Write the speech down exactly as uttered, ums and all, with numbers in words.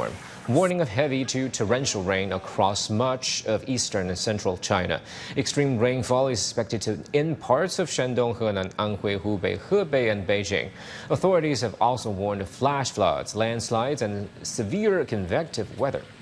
thunderstorm, warning of heavy to torrential rain across much of eastern and central China. Extreme rainfall is expected to in parts of Shandong, Henan, Anhui, Hubei, Hebei, and Beijing. Authorities have also warned of flash floods, landslides, and severe convective weather.